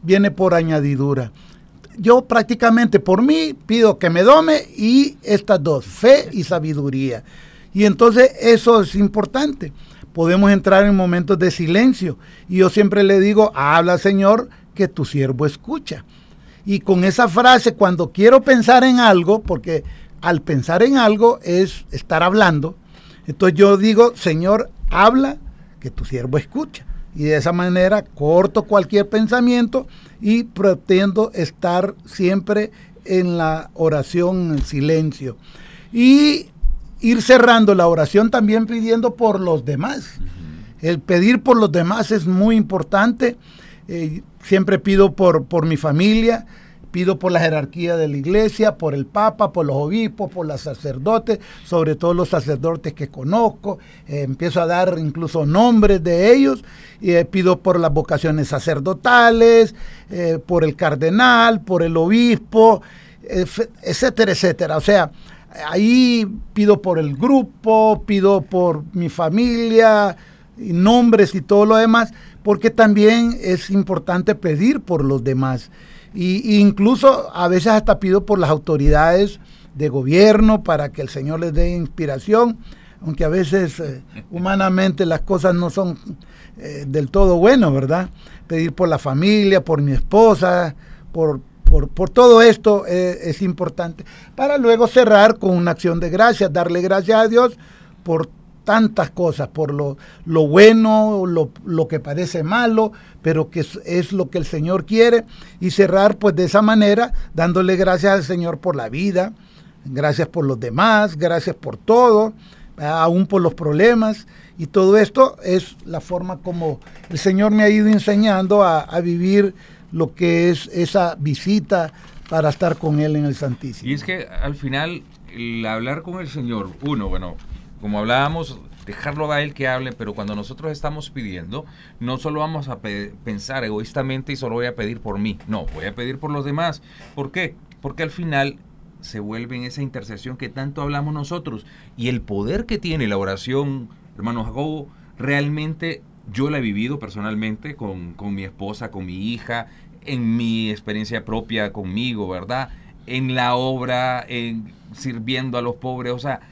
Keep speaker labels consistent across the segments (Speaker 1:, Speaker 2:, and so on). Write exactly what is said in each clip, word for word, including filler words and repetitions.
Speaker 1: viene por añadidura. Yo prácticamente por mí pido que me dome y estas dos, fe y sabiduría. Y entonces eso es importante. Podemos entrar en momentos de silencio. Y yo siempre le digo, habla Señor, que tu siervo escucha. Y con esa frase, cuando quiero pensar en algo, porque al pensar en algo es estar hablando, entonces yo digo, Señor, habla, que tu siervo escucha. Y de esa manera corto cualquier pensamiento y pretendo estar siempre en la oración, en silencio. Y ir cerrando la oración también pidiendo por los demás. Uh-huh. El pedir por los demás es muy importante. Eh, siempre pido por, por mi familia, pido por la jerarquía de la iglesia, por el Papa, por los obispos, por los sacerdotes, sobre todo los sacerdotes que conozco. Eh, empiezo a dar incluso nombres de ellos. Y eh, pido por las vocaciones sacerdotales, eh, por el cardenal, por el obispo, eh, etcétera, etcétera. O sea, ahí pido por el grupo, pido por mi familia, y nombres y todo lo demás, porque también es importante pedir por los demás. Y, y incluso a veces hasta pido por las autoridades de gobierno para que el Señor les dé inspiración, aunque a veces eh, humanamente las cosas no son eh, del todo buenas, ¿verdad? Pedir por la familia, por mi esposa, por, por, por todo esto eh, es importante, para luego cerrar con una acción de gracias, darle gracias a Dios por tantas cosas, por lo, lo bueno, lo, lo que parece malo, pero que es, es lo que el Señor quiere, y cerrar pues de esa manera, dándole gracias al Señor por la vida, gracias por los demás, gracias por todo, aún por los problemas, y todo esto es la forma como el Señor me ha ido enseñando a, a vivir lo que es esa visita para estar con Él en el Santísimo.
Speaker 2: Y es que al final, el hablar con el Señor, uno, bueno, como hablábamos, dejarlo a Él que hable, pero cuando nosotros estamos pidiendo, no solo vamos a pe- pensar egoístamente y solo voy a pedir por mí, no, voy a pedir por los demás. ¿Por qué? Porque al final se vuelve en esa intercesión que tanto hablamos nosotros, y el poder que tiene la oración, hermano Jacobo, realmente yo la he vivido personalmente con, con mi esposa, con mi hija, en mi experiencia propia conmigo, ¿verdad? En la obra, en sirviendo a los pobres, o sea,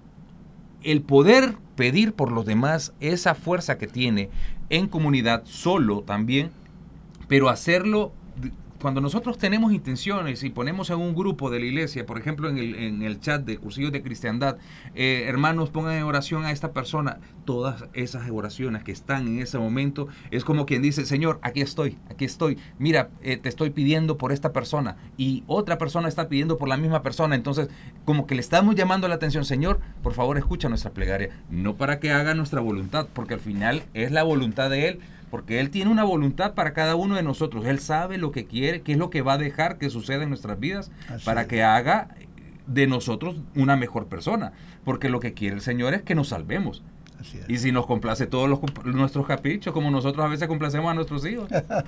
Speaker 2: el poder pedir por los demás, esa fuerza que tiene en comunidad, solo también, pero hacerlo cuando nosotros tenemos intenciones y ponemos en un grupo de la iglesia, por ejemplo en el, en el chat de Cursillos de Cristiandad, eh, hermanos, pongan en oración a esta persona, todas esas oraciones que están en ese momento, es como quien dice, Señor, aquí estoy, aquí estoy, mira, eh, te estoy pidiendo por esta persona, y otra persona está pidiendo por la misma persona, entonces como que le estamos llamando la atención, Señor, por favor escucha nuestra plegaria, no para que haga nuestra voluntad, porque al final es la voluntad de Él, porque Él tiene una voluntad para cada uno de nosotros. Él sabe lo que quiere, qué es lo que va a dejar que suceda en nuestras vidas, Así para es. que haga de nosotros una mejor persona. Porque lo que quiere el Señor es que nos salvemos. Así es. Y si nos complace todos los, nuestros caprichos, como nosotros a veces complacemos a nuestros hijos.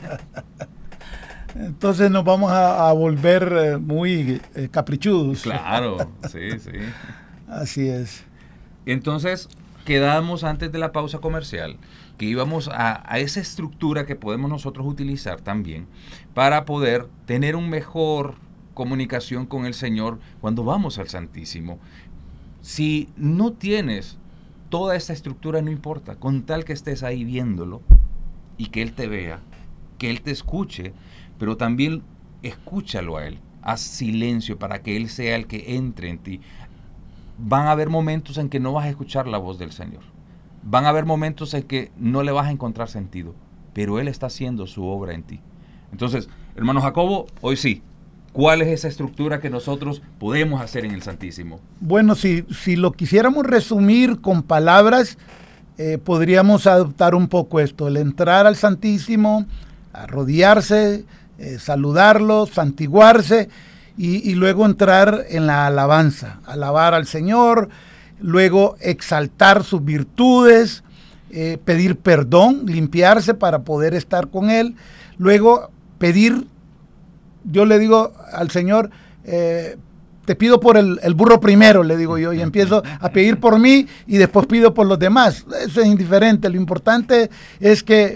Speaker 1: Entonces nos vamos a, a volver eh, muy eh, caprichudos.
Speaker 2: Claro, sí, sí.
Speaker 1: Así es.
Speaker 2: Entonces, quedamos antes de la pausa comercial que íbamos a, a esa estructura que podemos nosotros utilizar también para poder tener una mejor comunicación con el Señor cuando vamos al Santísimo. Si no tienes toda esta estructura, no importa, con tal que estés ahí viéndolo y que Él te vea, que Él te escuche, pero también escúchalo a Él, haz silencio para que Él sea el que entre en ti. Van a haber momentos en que no vas a escuchar la voz del Señor. Van a haber momentos en que no le vas a encontrar sentido, pero Él está haciendo su obra en ti. Entonces, hermano Jacobo, hoy sí, ¿cuál es esa estructura que nosotros podemos hacer en el Santísimo?
Speaker 1: Bueno, si, si lo quisiéramos resumir con palabras, eh, podríamos adoptar un poco esto, el entrar al Santísimo, arrodillarse, eh, saludarlo, santiguarse, y, y luego entrar en la alabanza, alabar al Señor, luego exaltar sus virtudes, eh, pedir perdón, limpiarse para poder estar con Él, luego pedir, yo le digo al Señor, eh, te pido por el, el burro primero, le digo yo, y empiezo a pedir por mí y después pido por los demás. Eso es indiferente, lo importante es que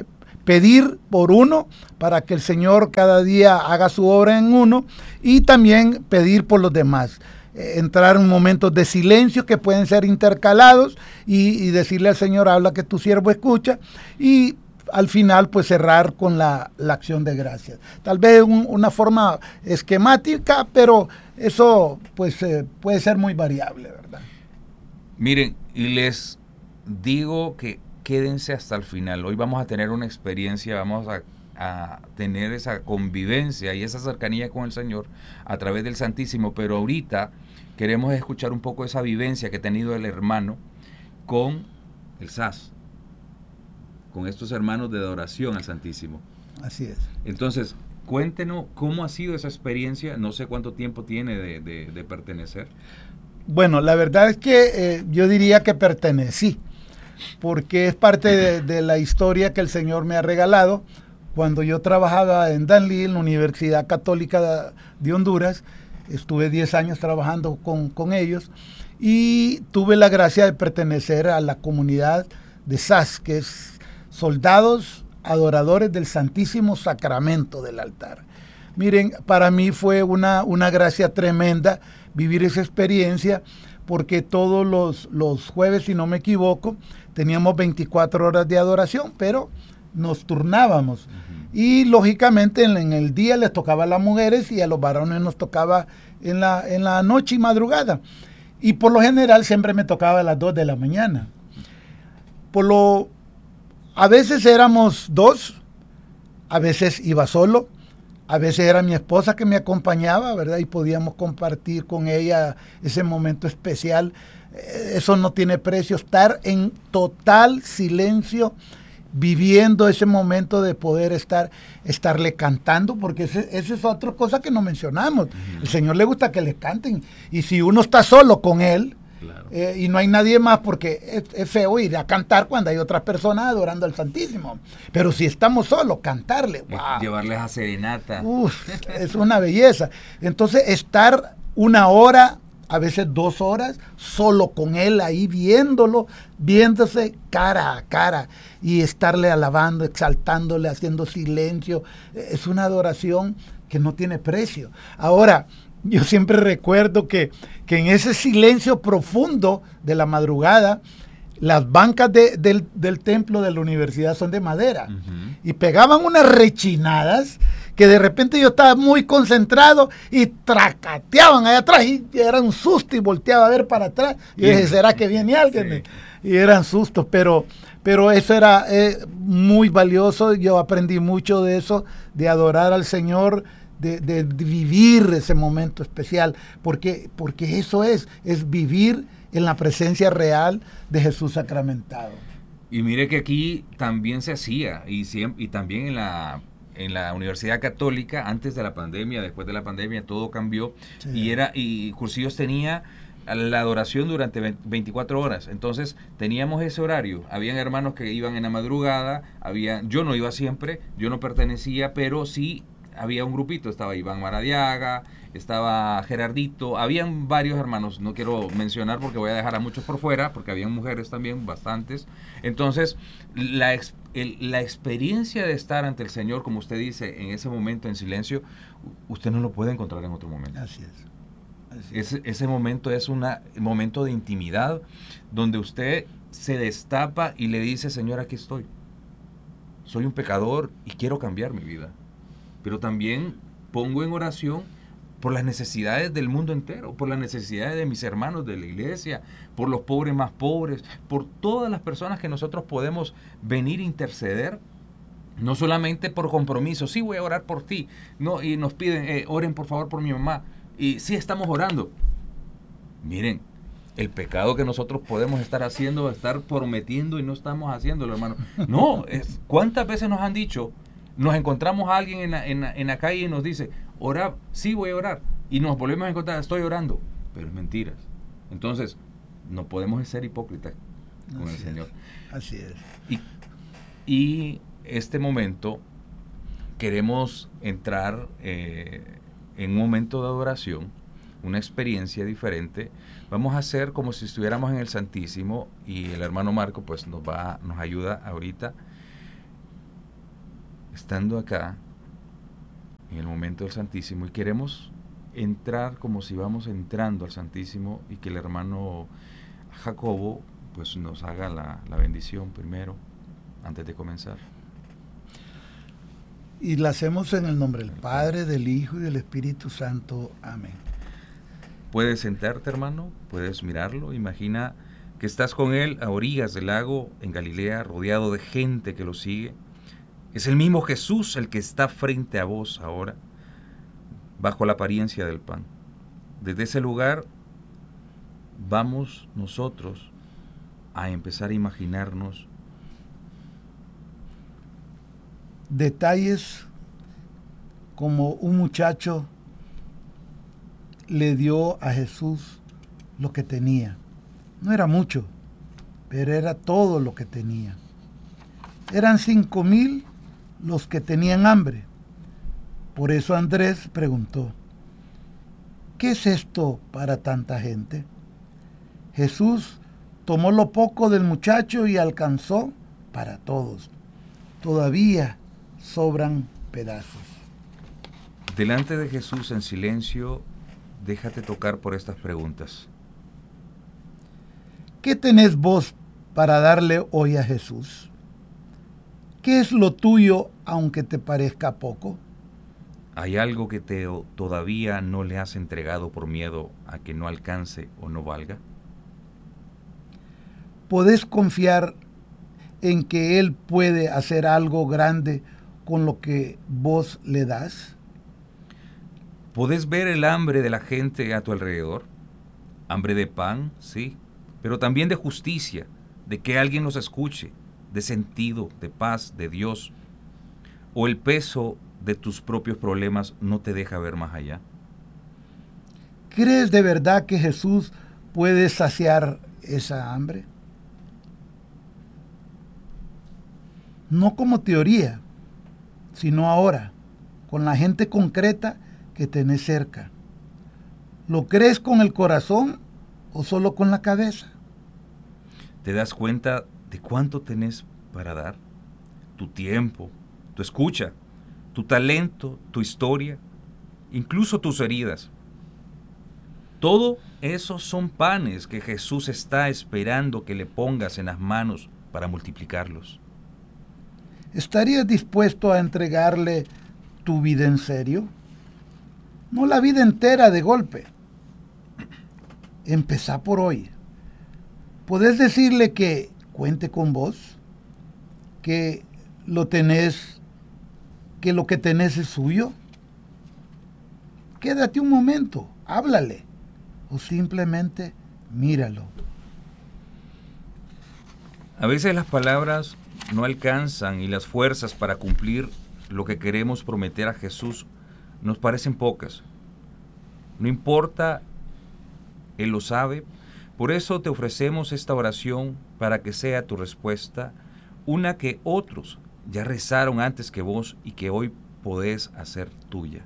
Speaker 1: pedir por uno para que el Señor cada día haga su obra en uno y también pedir por los demás. Entrar en momentos de silencio que pueden ser intercalados y, y decirle al Señor, habla que tu siervo escucha, y al final pues cerrar con la, la acción de gracias. Tal vez un, una forma esquemática, pero eso pues eh, puede ser muy variable, ¿verdad?
Speaker 2: Miren, y les digo que quédense hasta el final. Hoy vamos a tener una experiencia, vamos a a tener esa convivencia y esa cercanía con el Señor a través del Santísimo, pero ahorita queremos escuchar un poco esa vivencia que ha tenido el hermano con el S A S, con estos hermanos de adoración al Santísimo.
Speaker 1: Así es.
Speaker 2: Entonces, cuéntenos cómo ha sido esa experiencia, no sé cuánto tiempo tiene de, de, de pertenecer.
Speaker 1: Bueno, la verdad es que eh, yo diría que pertenecí, porque es parte de, de la historia que el Señor me ha regalado. Cuando yo trabajaba en Danlí, en la Universidad Católica de Honduras, estuve diez años trabajando con, con ellos y tuve la gracia de pertenecer a la comunidad de S A S, que es Soldados Adoradores del Santísimo Sacramento del Altar. Miren, para mí fue una, una gracia tremenda vivir esa experiencia, porque todos los, los jueves, si no me equivoco, teníamos veinticuatro horas de adoración, pero nos turnábamos. Uh-huh. Y lógicamente en, en el día les tocaba a las mujeres y a los varones nos tocaba en la, en la noche y madrugada. Y por lo general siempre me tocaba a las dos de la mañana. Por lo, a veces éramos dos, a veces iba solo, a veces era mi esposa que me acompañaba, ¿verdad? Y podíamos compartir con ella ese momento especial. Eso no tiene precio, estar en total silencio, viviendo ese momento de poder estar, estarle cantando, porque esa es otra cosa que no mencionamos. Uh-huh. El Señor le gusta que le canten, y si uno está solo con Él, claro. eh, y no hay nadie más, porque es, es feo ir a cantar cuando hay otras personas adorando al Santísimo, pero si estamos solos, cantarle, wow.
Speaker 2: Llevarles a serenata.
Speaker 1: Uf, es una belleza. Entonces, estar una hora, a veces dos horas, solo con Él ahí viéndolo, viéndose cara a cara y estarle alabando, exaltándole, haciendo silencio, es una adoración que no tiene precio. Ahora, yo siempre recuerdo que, que en ese silencio profundo de la madrugada, las bancas de, del, del templo de la universidad son de madera, uh-huh. y pegaban unas rechinadas que de repente yo estaba muy concentrado y tracateaban allá atrás y era un susto y volteaba a ver para atrás y dije, ¿será que viene alguien? Sí. Y eran sustos, pero, pero eso era eh, muy valioso. Yo aprendí mucho de eso, de adorar al Señor, de, de, de vivir ese momento especial, porque, porque eso es, es vivir en la presencia real de Jesús sacramentado.
Speaker 2: Y mire que aquí también se hacía, y, siempre, y también en la... en la Universidad Católica, antes de la pandemia, después de la pandemia, todo cambió, sí. y era y Cursillos tenía la adoración durante veinticuatro horas, entonces teníamos ese horario, habían hermanos que iban en la madrugada, había, yo no iba siempre, yo no pertenecía, pero sí había un grupito, estaba Iván Maradiaga, estaba Gerardito, habían varios hermanos, no quiero mencionar porque voy a dejar a muchos por fuera, porque habían mujeres también, bastantes. Entonces, la, el, la experiencia de estar ante el Señor, como usted dice, en ese momento en silencio, usted no lo puede encontrar en otro momento.
Speaker 1: Así es. Así es.
Speaker 2: Ese, ese momento es un momento de intimidad, donde usted se destapa y le dice, Señor, aquí estoy. Soy un pecador y quiero cambiar mi vida. Pero también pongo en oración por las necesidades del mundo entero, por las necesidades de mis hermanos de la iglesia, por los pobres más pobres, por todas las personas que nosotros podemos venir a interceder, no solamente por compromiso, sí voy a orar por ti, no, y nos piden, eh, oren por favor por mi mamá, y sí estamos orando. Miren, el pecado que nosotros podemos estar haciendo, estar prometiendo y no estamos haciéndolo, hermano. No, es, ¿cuántas veces nos han dicho? Nos encontramos a alguien en la, en, la, en la calle y nos dice, orar, sí voy a orar, y nos volvemos a encontrar, estoy orando, pero es mentiras. Entonces, no podemos ser hipócritas con
Speaker 1: así
Speaker 2: el Señor.
Speaker 1: Es, así es.
Speaker 2: Y, y este momento queremos entrar eh, en un momento de adoración, una experiencia diferente. Vamos a hacer como si estuviéramos en el Santísimo, y el hermano Marco pues nos va, nos ayuda ahorita. estando acá, en el momento del Santísimo, y queremos entrar como si vamos entrando al Santísimo, y que el hermano Jacobo pues nos haga la, la bendición primero, antes de comenzar.
Speaker 1: Y la hacemos en el nombre del Padre, del Hijo y del Espíritu Santo. Amén.
Speaker 2: Puedes sentarte, hermano, puedes mirarlo. Imagina que estás con él a orillas del lago en Galilea, rodeado de gente que lo sigue. Es el mismo Jesús el que está frente a vos ahora, bajo la apariencia del pan. Desde ese lugar vamos nosotros a empezar a imaginarnos
Speaker 1: detalles como un muchacho le dio a Jesús lo que tenía. No era mucho, pero era todo lo que tenía. Eran cinco mil los que tenían hambre. Por eso Andrés preguntó, ¿qué es esto para tanta gente? Jesús tomó lo poco del muchacho y alcanzó para todos. Todavía sobran pedazos.
Speaker 2: Delante de Jesús en silencio, déjate tocar por estas preguntas.
Speaker 1: ¿Qué tenés vos para darle hoy a Jesús? ¿Qué es lo tuyo aunque te parezca poco?
Speaker 2: ¿Hay algo que te todavía no le has entregado por miedo a que no alcance o no valga?
Speaker 1: ¿Podés confiar en que Él puede hacer algo grande con lo que vos le das?
Speaker 2: ¿Podés ver el hambre de la gente a tu alrededor? Hambre de pan, sí, pero también de justicia, de que alguien los escuche, de sentido, de paz, de Dios. ¿O el peso de tus propios problemas no te deja ver más allá?
Speaker 1: ¿Crees de verdad que Jesús puede saciar esa hambre? No como teoría, sino ahora, con la gente concreta que tenés cerca. ¿Lo crees con el corazón o solo con la cabeza?
Speaker 2: ¿Te das cuenta de cuánto tenés para dar? Tu tiempo, tu escucha, tu talento, tu historia, incluso tus heridas. Todo eso son panes que Jesús está esperando que le pongas en las manos para multiplicarlos.
Speaker 1: ¿Estarías dispuesto a entregarle tu vida en serio? No la vida entera de golpe. Empezá por hoy. ¿Podés decirle que cuente con vos? ¿Que lo tenés, que lo que tenés es suyo? Quédate un momento, háblale. O simplemente míralo.
Speaker 2: A veces las palabras no alcanzan y las fuerzas para cumplir lo que queremos prometer a Jesús nos parecen pocas. No importa, Él lo sabe. Por eso te ofrecemos esta oración para que sea tu respuesta, una que otros ya rezaron antes que vos y que hoy podés hacer tuya.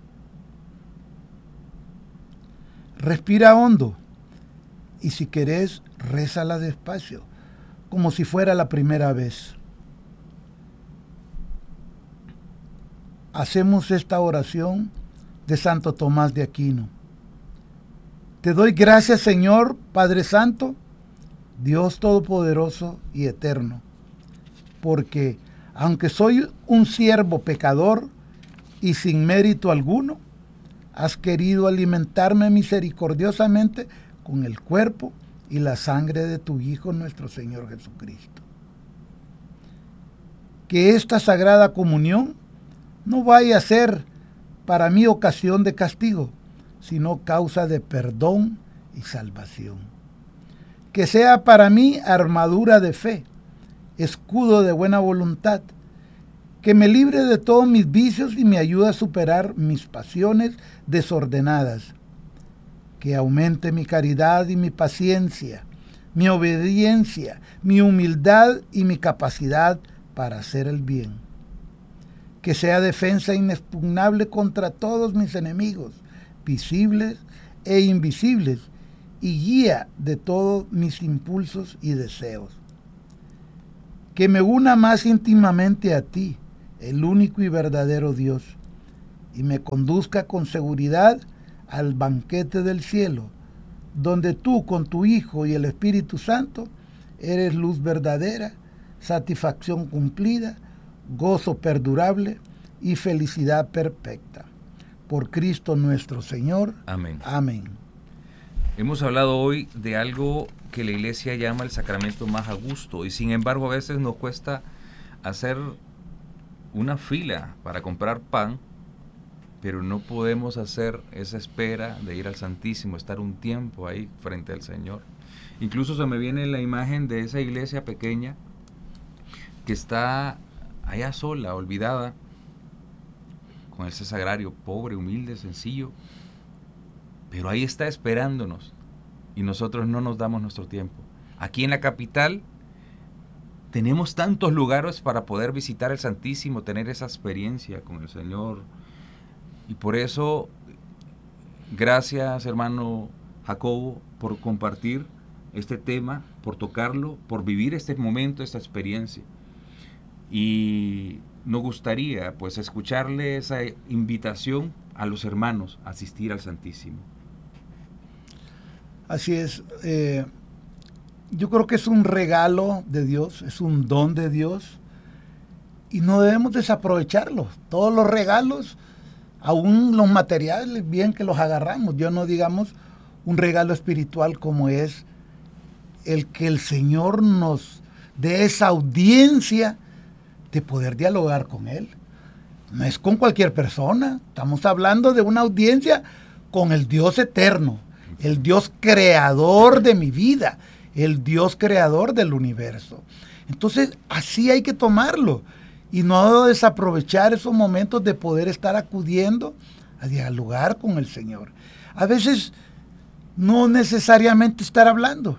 Speaker 1: Respira hondo y si querés, rézala despacio, como si fuera la primera vez. Hacemos esta oración de Santo Tomás de Aquino. Te doy gracias, Señor, Padre Santo, Dios Todopoderoso y Eterno, porque aunque soy un siervo pecador y sin mérito alguno, has querido alimentarme misericordiosamente con el cuerpo y la sangre de tu Hijo nuestro Señor Jesucristo. Que esta sagrada comunión no vaya a ser para mí ocasión de castigo, sino causa de perdón y salvación. Que sea para mí armadura de fe, escudo de buena voluntad, que me libre de todos mis vicios y me ayude a superar mis pasiones desordenadas. Que aumente mi caridad y mi paciencia, mi obediencia, mi humildad y mi capacidad para hacer el bien. Que sea defensa inexpugnable contra todos mis enemigos, visibles e invisibles, y guía de todos mis impulsos y deseos. Que me una más íntimamente a ti, el único y verdadero Dios, y me conduzca con seguridad al banquete del cielo, donde tú con tu Hijo y el Espíritu Santo eres luz verdadera, satisfacción cumplida, gozo perdurable y felicidad perfecta. Por Cristo nuestro Señor.
Speaker 2: Amén.
Speaker 1: Amén.
Speaker 2: Hemos hablado hoy de algo que la iglesia llama el sacramento más a gusto, y sin embargo a veces nos cuesta hacer una fila para comprar pan, pero no podemos hacer esa espera de ir al Santísimo, estar un tiempo ahí frente al Señor. Incluso se me viene la imagen de esa iglesia pequeña que está allá sola, olvidada, con el sagrario, pobre, humilde, sencillo, pero ahí está esperándonos, y nosotros no nos damos nuestro tiempo. Aquí en la capital tenemos tantos lugares para poder visitar el Santísimo, tener esa experiencia con el Señor, y por eso, gracias hermano Jacobo por compartir este tema, por tocarlo, por vivir este momento, esta experiencia. Y nos gustaría pues escucharle esa invitación a los hermanos a asistir al Santísimo.
Speaker 1: Así es. Eh, yo creo que es un regalo de Dios, es un don de Dios, y no debemos desaprovecharlo. Todos los regalos, aún los materiales, bien que los agarramos. Yo no digamos un regalo espiritual como es el que el Señor nos dé esa audiencia de poder dialogar con Él. No es con cualquier persona, estamos hablando de una audiencia con el Dios eterno, el Dios creador de mi vida, el Dios creador del universo. Entonces, así hay que tomarlo y no desaprovechar esos momentos de poder estar acudiendo a dialogar con el Señor. A veces no necesariamente estar hablando.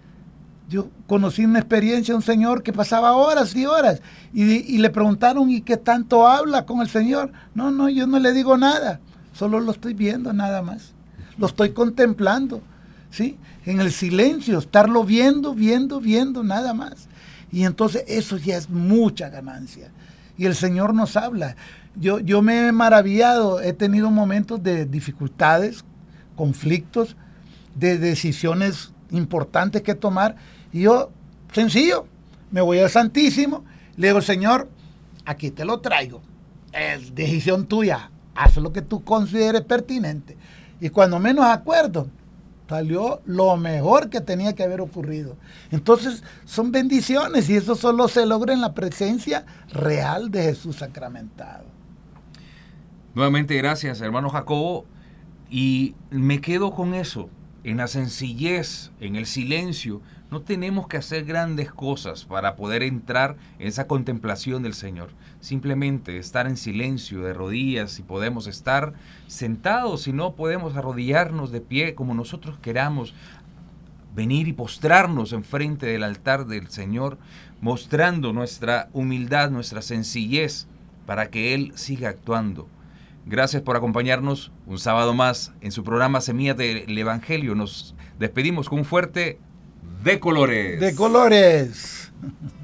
Speaker 1: Yo conocí una experiencia de un señor que pasaba horas y horas y, y le preguntaron, ¿y qué tanto habla con el Señor? No, no, yo no le digo nada, solo lo estoy viendo nada más. Lo estoy contemplando, ¿sí? En el silencio, estarlo viendo, viendo, viendo, nada más. Y entonces eso ya es mucha ganancia. Y el Señor nos habla. Yo, yo me he maravillado, he tenido momentos de dificultades, conflictos, de decisiones importantes que tomar. Y yo, sencillo, me voy al Santísimo, le digo, Señor, aquí te lo traigo. Es decisión tuya, haz lo que tú consideres pertinente. Y cuando menos acuerdo, salió lo mejor que tenía que haber ocurrido. Entonces, son bendiciones y eso solo se logra en la presencia real de Jesús sacramentado.
Speaker 2: Nuevamente, gracias, hermano Jacobo. Y me quedo con eso, en la sencillez, en el silencio. No tenemos que hacer grandes cosas para poder entrar en esa contemplación del Señor. Simplemente estar en silencio, de rodillas, si podemos estar sentados, si no podemos arrodillarnos de pie como nosotros queramos, venir y postrarnos enfrente del altar del Señor, mostrando nuestra humildad, nuestra sencillez, para que Él siga actuando. Gracias por acompañarnos un sábado más en su programa Semillas del Evangelio. Nos despedimos con un fuerte de colores.
Speaker 1: De colores.